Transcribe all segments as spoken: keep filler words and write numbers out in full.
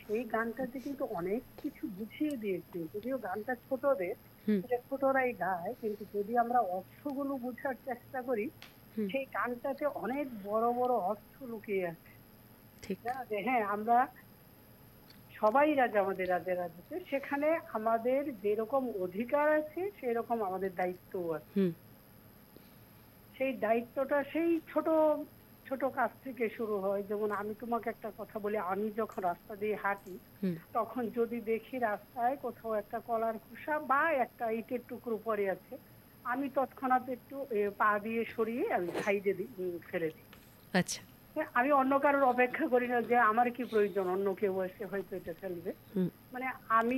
সেই গানটাতে কিন্তু অনেক কিছু বুঝিয়ে দিয়েছে। যদিও গানটা ছোটদের, সেটা ছোটরাই গায়, কিন্তু যদি আমরা অর্থগুলো বোঝার চেষ্টা করি, সেই গানটাতে অনেক বড় বড় অর্থ লুকিয়ে আছে। যে হ্যাঁ, আমরা সবাই রাজা আমাদের রাজা রাজাতে, সেখানে আমাদের যেরকম অধিকার আছে সেরকম আমাদের দায়িত্বও আছে। সেই দায়িত্বটা সেই ছোট ছোট কাজ থেকে শুরু হয়। যেমন আমি তোমাকে একটা কথা বলি, আমি যখন রাস্তা দিয়ে হাঁটি তখন যদি দেখি রাস্তায় কোথাও একটা কলার খোসা বা একটা ইটের টুকরো পড়ে আছে, আমি তৎক্ষণাৎ একটু পা দিয়ে সরিয়ে আমি সাইডে ফেলে দিই। আচ্ছা, আমি অন্য কারোর অপেক্ষা করি না যে আমার কি প্রয়োজন, অন্য কেউ এসে হয়তো এটা ফেলবে। মানে আমি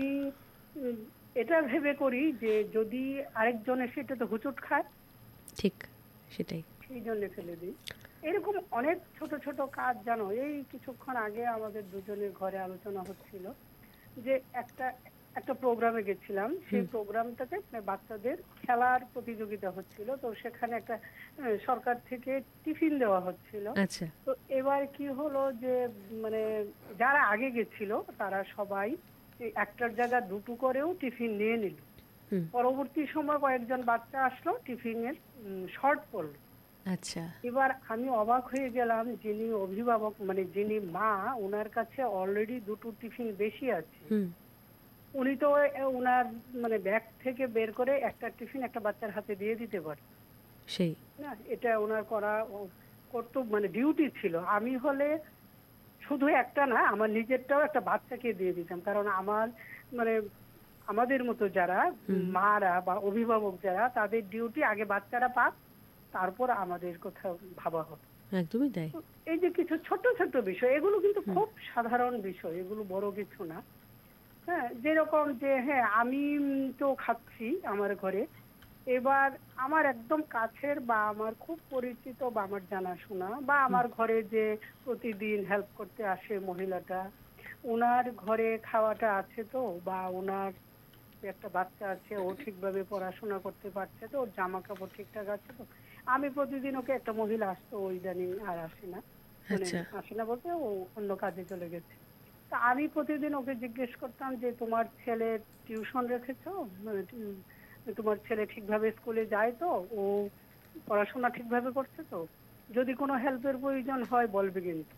এটা ভেবে করি যে যদি আরেকজন এসে এটা তো হুচুট খায়, ঠিক সেটাই, সেই জন্য ফেলে দিই। এরকম অনেক ছোট ছোট কাজ জানো। এই কিছুক্ষণ আগে আমাদের দুজনের ঘরে আলোচনা হচ্ছিল যে একটা একটা প্রোগ্রামে গেছিলাম, সেই প্রোগ্রামটাতে বাচ্চাদের খেলার প্রতিযোগিতা হচ্ছিল, তো সেখানে একটা সরকার থেকে টিফিন দেওয়া হচ্ছিল। তো এবার কি হলো যে মানে যারা আগে গেছিল তারা সবাই একটার জায়গা দুটো করেও টিফিন নিয়ে নিল। পরবর্তী সময় কয়েকজন বাচ্চা আসলো, টিফিনের শর্ট পড়লো। আচ্ছা, এবার আমি অবাক হয়ে গেলাম, যিনি অভিভাবক মানে যিনি মা, ওনার কাছে অলরেডি দুটো টিফিন বেশি আছে। উনি তো ওনার মানে ব্যাগ থেকে বের করে একটা টিফিন একটা বাচ্চার হাতে দিয়ে দিতে পারে, সেই না এটা ওনার করা কর্তব্য, মানে ডিউটি ছিল। আমি হলে শুধু একটা না, আমার নিজেরটাও একটা বাচ্চাকে দিয়ে দিতাম, কারণ আমার মানে আমাদের মতো যারা মারা বা অভিভাবক যারা, তাদের ডিউটি আগে বাচ্চারা পাক, তারপর আমাদের কথা ভাবা হবে। একদমই তাই। এই যে কিছু ছোট ছোট বিষয়, এগুলো কিন্তু খুব সাধারণ বিষয়, এগুলো বড় কিছু না। হ্যাঁ, যেরকম যে হ্যাঁ আমি তো খাচ্ছি আমার ঘরে, এবার আমার একদম কাছের বা আমার খুব পরিচিত বা আমার জানাশোনা বা আমার ঘরে যে প্রতিদিন হেল্প করতে আসে মহিলাটা, ওনার ঘরে খাওয়াটা আছে তো, বা ওনার একটা বাচ্চা আছে, ও ঠিকভাবে পড়াশোনা করতে পারছে তো, ওর জামা কাপড় ঠিকঠাক আছে তো। আমি প্রতিদিন ওকে, একটা মহিলা আসতো, ও ইদানিং আর আসে না, মানে আসে না বলতে ও অন্য কাজে চলে গেছে। তা আমি প্রতিদিন ওকে জিজ্ঞেস করতাম যে তোমার ছেলে টিউশন রেখেছো, মানে তোমার ছেলে ঠিকভাবে স্কুলে যায় তো, ও পড়াশোনা ঠিকভাবে করছে তো, যদি কোনো হেল্পের প্রয়োজন হয় বলবে কিন্তু।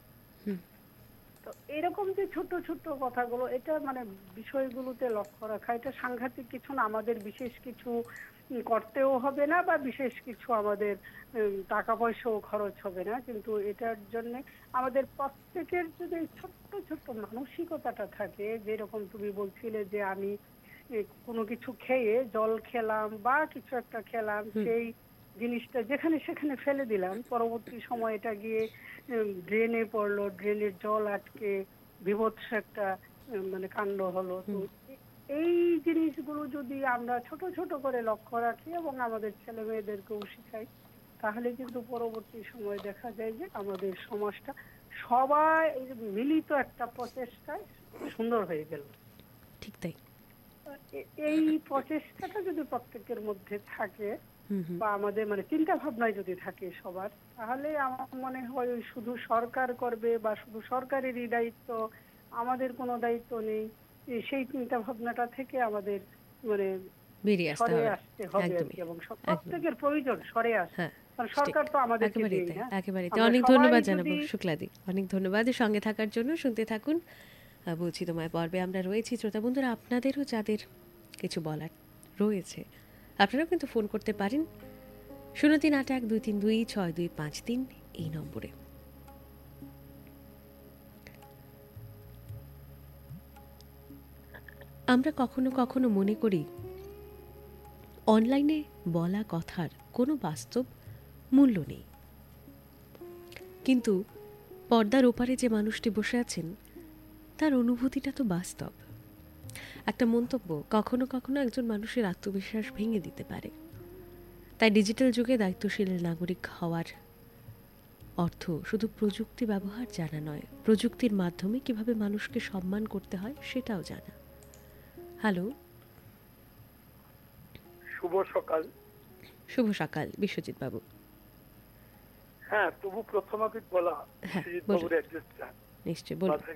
তো এরকম যে ছোট ছোট কথাগুলো, এটা মানে বিষয়গুলোতে লক্ষ্য রাখা, এটা সাংঘাতিক কিছু না, আমাদের বিশেষ কিছু করতেও হবে না বা বিশেষ কিছু আমাদের টাকা পয়সাও খরচ হবে না, কিন্তু এটার জন্য আমাদের প্রত্যেকের যদি ছোট্ট ছোট্ট মানসিকতাটা থাকে, যেরকম তুমি বলছিলে যে আমি কোনো কিছু খেয়ে জল খেলাম বা কিছু একটা খেলাম, সেই জিনিসটা যেখানে সেখানে ফেলে দিলাম, পরবর্তী সময় এটা গিয়ে ড্রেনে পড়লো, ড্রেনের জল আটকে বিভৎস একটা মানে কাণ্ড হলো। তো এই জিনিসগুলো যদি আমরা ছোট ছোট করে লক্ষ্য রাখি এবং আমাদের ছেলে মেয়েদেরকেও শিখাই, তাহলে কিন্তু পরবর্তী সময় দেখা যায় যে আমাদের সমাজটা সবাই মিলিত একটা প্রচেষ্টায় সুন্দর হয়ে গেল। ঠিক তাই। এই প্রচেষ্টাটা যদি প্রত্যেকের মধ্যে থাকে বা আমাদের মানে চিন্তা ভাবনায় যদি থাকে সবার, তাহলে আমার মনে হয় শুধু সরকার করবে বা শুধু সরকারেরই দায়িত্ব, আমাদের কোনো দায়িত্ব নেই, সেই চিন্তা ভাবনাটা থেকে আমাদের মানে বেরিয়ে সরে আসতে হবে আর কি, এবং প্রত্যেকের প্রয়োজন সরে আসে, কারণ সরকার তো আমাদেরকে দেয় না। একেবারেই। অনেক ধন্যবাদ জানাবো শুক্লাদি, অনেক ধন্যবাদ সঙ্গে থাকার জন্য। শুনতে থাকুন বলছি তোমায় পর্বে আমরা রয়েছি। শ্রোতা বন্ধুরা, আপনাদেরও যাদের কিছু বলার রয়েছে আপনারাও কিন্তু ফোন করতে পারেন শূন্য তিন আট এক দুই তিন দুই ছয় দুই পাঁচ তিন এই নম্বরে। আমরা কখনো কখনো মনে করি অনলাইনে বলা কথার কোনো বাস্তব মূল্য নেই, কিন্তু পর্দার ওপারে যে মানুষটি বসে আছেন তার অনুভূতিটা তো বাস্তব। একটা মন্তব্য কখনো কখনো একজন মানুষের আত্মবিশ্বাস ভেঙে দিতে পারে। তাই ডিজিটাল যুগে দায়িত্বশীল নাগরিক হওয়ার অর্থ শুধু প্রযুক্তি ব্যবহার জানা নয়, প্রযুক্তির মাধ্যমে কিভাবে মানুষকে সম্মান করতে হয় সেটাও জানা। হ্যালো, শুভ সকাল। শুভ সকাল বিশ্বজিৎ বাবু। হ্যাঁ, তবু প্রথমাবিদ বলা, হ্যাঁ বিশ্বজিৎ বাবুর অ্যাড্রেসটা নিশ্চয়ই বলুন।